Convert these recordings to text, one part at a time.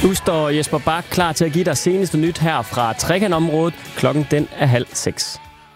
Nu står Jesper Bak klar til at give dig seneste nyt her fra Trekantområdet. Klokken den er 5:30.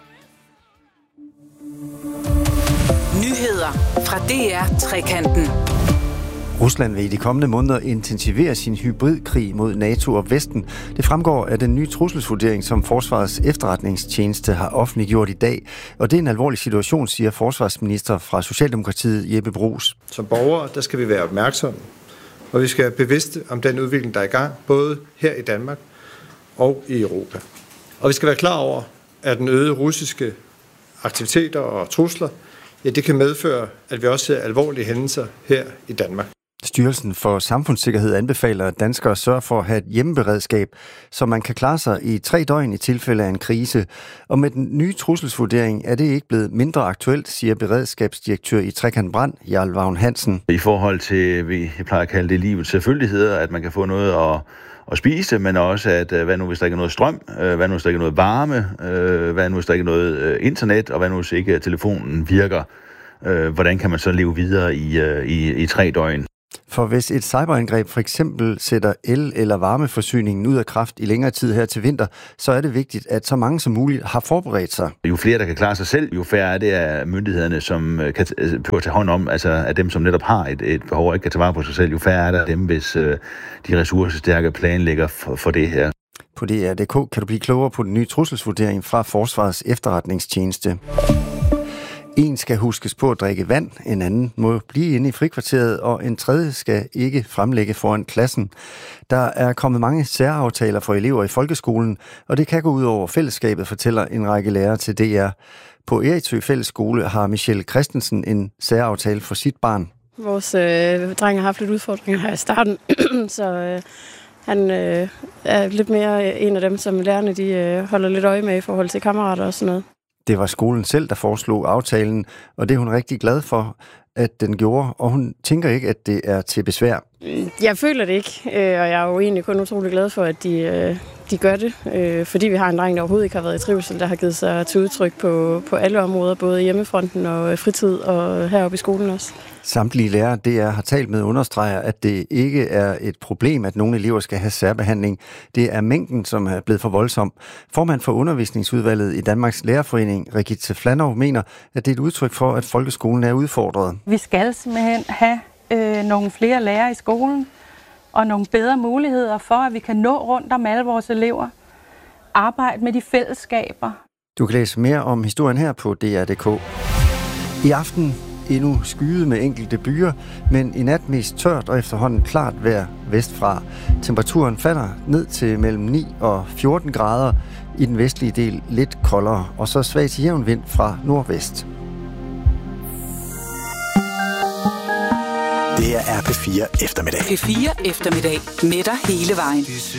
Nyheder fra DR Trekanten. Rusland vil i de kommende måneder intensivere sin hybridkrig mod NATO og Vesten. Det fremgår af den nye trusselsvurdering, som Forsvarets efterretningstjeneste har offentliggjort i dag. Og det er en alvorlig situation, siger forsvarsminister fra Socialdemokratiet Jeppe Bruus. Som borgere, der skal vi være opmærksomme, og vi skal være bevidste om den udvikling, der er i gang, både her i Danmark og i Europa. Og vi skal være klar over, at den øgede russiske aktiviteter og trusler, ja, det kan medføre, at vi også ser alvorlige hændelser her i Danmark. Styrelsen for Samfundssikkerhed anbefaler, at danskere sørger for at have et hjemmeberedskab, så man kan klare sig i 3 døgn i tilfælde af en krise. Og med den nye trusselsvurdering er det ikke blevet mindre aktuelt, siger beredskabsdirektør i Trekant Brand, Jarl Vagn Hansen. I forhold til, vi plejer at kalde det livets selvfølgeligheder, at man kan få noget at spise, men også, at hvad nu hvis der ikke er noget strøm, hvad nu hvis der ikke er noget varme, hvad nu hvis der ikke er noget internet, og hvad nu hvis ikke telefonen virker. Hvordan kan man så leve videre i 3 døgn? For hvis et cyberangreb for eksempel sætter el- eller varmeforsyningen ud af kraft i længere tid her til vinter, så er det vigtigt, at så mange som muligt har forberedt sig. Jo flere, der kan klare sig selv, jo færre er det af myndighederne, som kan tage hånd om, altså af dem, som netop har et behov og ikke kan tage vare på sig selv, jo færre er der af dem, hvis de ressourcestærke planlægger for det her. På DR.dk kan du blive klogere på den nye trusselsvurdering fra Forsvarets efterretningstjeneste. En skal huskes på at drikke vand, en anden må blive inde i frikvarteret, og en tredje skal ikke fremlægge foran klassen. Der er kommet mange særaftaler for elever i folkeskolen, og det kan gå ud over fællesskabet, fortæller en række lærere til DR. På Eriksø Fællesskole har Michelle Christensen en særaftale for sit barn. Vores dreng har haft lidt udfordringer her i starten, så han er lidt mere en af dem, som lærerne de holder lidt øje med i forhold til kammerater og sådan noget. Det var skolen selv, der foreslog aftalen, og det er hun rigtig glad for, at den gjorde, og hun tænker ikke, at det er til besvær. Jeg føler det ikke, og jeg er jo egentlig kun utrolig glad for, at de gør det, fordi vi har en dreng, der overhovedet ikke har været i trivsel, der har givet sig til udtryk på alle områder, både hjemmefronten og fritid og heroppe i skolen også. Samtlige lærere, DR har talt med, understreger, at det ikke er et problem, at nogle elever skal have særbehandling. Det er mængden, som er blevet for voldsom. Formand for undervisningsudvalget i Danmarks Lærerforening, Rigitte Flanov, mener, at det er et udtryk for, at folkeskolen er udfordret. Vi skal simpelthen have nogle flere lærere i skolen, og nogle bedre muligheder for, at vi kan nå rundt om alle vores elever. Arbejde med de fællesskaber. Du kan læse mere om historien her på DR.dk. I aften endnu skyet med enkelte byer, men i nat mest tørt og efterhånden klart vejr vestfra. Temperaturen falder ned til mellem 9 og 14 grader, i den vestlige del lidt koldere, og så svag til jævn vind fra nordvest. Det er P4 eftermiddag. P4 eftermiddag med dig hele vejen.